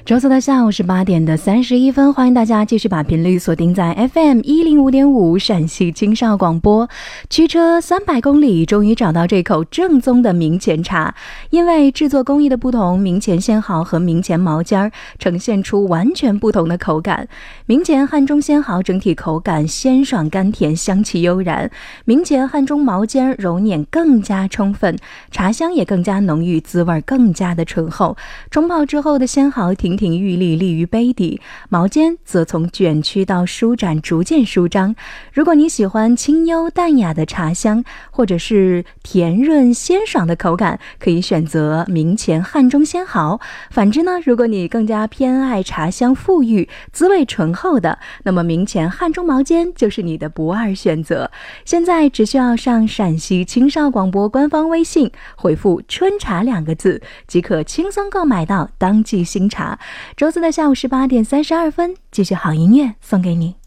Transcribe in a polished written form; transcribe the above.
周四的下午18点的31分，欢迎大家继续把频率锁定在 FM 105.5陕西青少广播。驱车300公里，终于找到这口正宗的明前茶。因为制作工艺的不同，明前仙毫和明前毛尖呈现出完全不同的口感。明前汉中仙毫整体口感鲜爽甘甜，香气悠然；明前汉中毛尖揉捻更加充分，茶香也更加浓郁，滋味更加的醇厚。冲泡之后的仙毫亭亭玉立，立于杯底，毛尖则从卷曲到舒展，逐渐舒张。如果你喜欢清幽淡雅的茶香，或者是甜润鲜爽的口感，可以选择明前汉中仙毫。反之呢，如果你更加偏爱茶香馥郁、滋味醇厚的，那么明前汉中毛尖就是你的不二选择。现在只需要上陕西青少广播官方微信，回复春茶2个字，即可轻松购买到当季新茶。周四的下午18点32分，继续好音乐送给你。